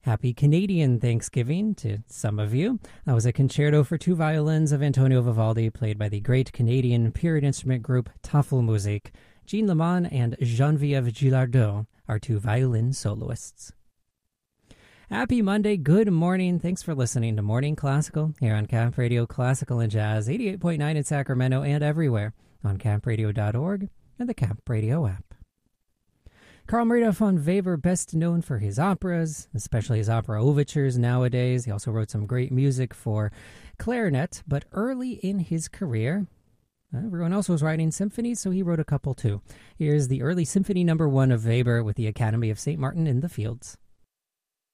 Happy Canadian Thanksgiving to some of you. That was a concerto for two violins of Antonio Vivaldi, played by the great Canadian period instrument group Tafelmusik. Jean Leman and Geneviève Gillardot are two violin soloists. Happy Monday, good morning. Thanks for listening to Morning Classical here on Camp Radio Classical and Jazz, 88.9 in Sacramento and everywhere on campradio.org and the Camp Radio app. Carl Maria von Weber, best known for his operas, especially his opera overtures nowadays. He also wrote some great music for clarinet, but early in his career, everyone else was writing symphonies, so he wrote a couple too. Here's the early Symphony No. 1 of Weber with the Academy of St. Martin in the Fields.